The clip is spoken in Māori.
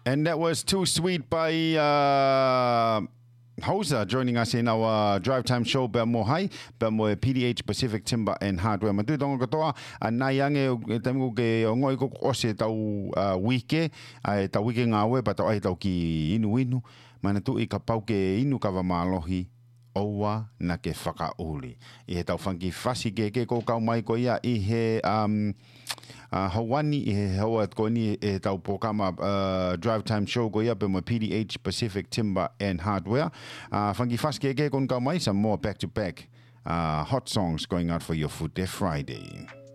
And that was Too Sweet by Hosa joining us in our Drive Time show Belmo Hai, Belmo PDH Pacific Timber and Hardware. Matu tonga katoa nai ange temu ke ngoi ko ose tau wike ai tau wike ngawe pa tau ai tau ki inu mana tu I ka pau ke inu ka malohi oua na ke whakauli. I he tau whangi whasi ke ko kau mai ko ia I he Hawani I he hoa ko ni e tau pokama Drive Time show ko ia pe mo PDH Pacific Timber and Hardware. Whangi whasi ke kon kau mai some more back to back hot songs going out for your Food Day Friday.